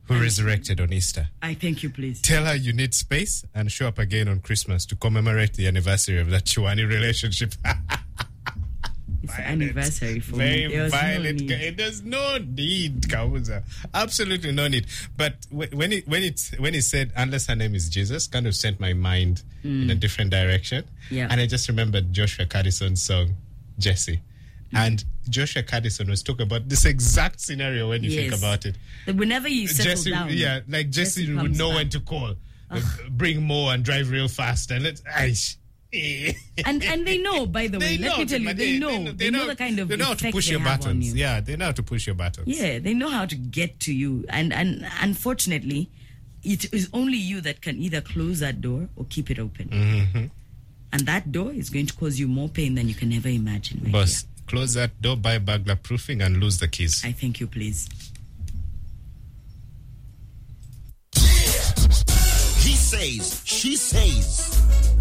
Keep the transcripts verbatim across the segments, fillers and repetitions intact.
who thank resurrected you. On Easter. I thank you, please. Tell her you need space and show up again on Christmas to commemorate the anniversary of that Chwani relationship. It's an anniversary for Very me. Very violent. No There's no need, Kawuza. Absolutely no need. But when it when it when it said unless her name is Jesus, kind of sent my mind mm. in a different direction. Yeah. And I just remembered Joshua Caddison's song, Jesse. Mm. And Joshua Caddison was talking about this exact scenario when you yes. think about it. Whenever you settle Jesse, down. Yeah, like Jesse, Jesse would know back. When to call. Uh, bring more and drive real fast. And let's... Aish. and and they know, by the way, let me tell you, they, they know. They, they, they know, know the kind of they know how to push they your have buttons. On you. Yeah, they know how to push your buttons. Yeah, they know how to get to you. And, and unfortunately, it is only you that can either close that door or keep it open. Mm-hmm. And that door is going to cause you more pain than you can ever imagine. Right Boss, here. Close that door, buy burglar proofing, and lose the keys. I thank you, please. He says, she says.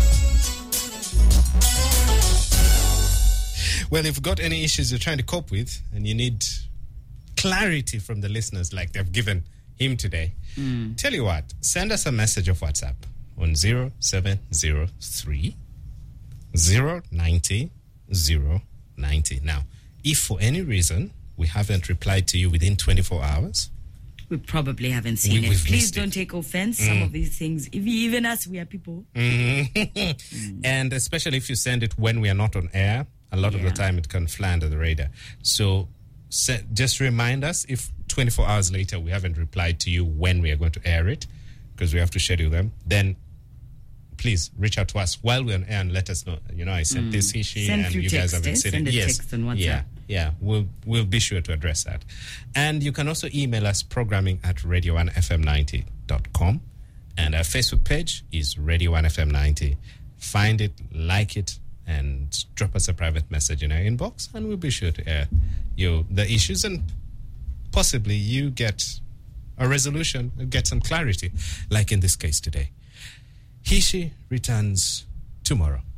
Well, if you've got any issues you're trying to cope with and you need clarity from the listeners like they've given him today, mm. tell you what, send us a message of WhatsApp on zero seven zero three, zero nine zero, zero nine zero. Now, if for any reason we haven't replied to you within twenty-four hours, we probably haven't seen we, it. Please don't it. take offense. Mm. Some of these things, if even us, we are people. Mm-hmm. mm. And especially if you send it when we are not on air, a lot yeah. of the time it can fly under the radar. So se- just remind us if twenty-four hours later we haven't replied to you when we are going to air it, because we have to schedule them, then please reach out to us while we're on air and let us know, you know, I sent mm. this, he, she, send and you text, guys haven't eh? seen send it. A yes. text on WhatsApp. Yeah, yeah. We'll, we'll be sure to address that. And you can also email us programming at radio one f m ninety dot com. And our Facebook page is Radio one F M ninety. Find it, like it, and drop us a private message in our inbox, and we'll be sure to air you the issues, and possibly you get a resolution, get some clarity, like in this case today. He, she returns tomorrow.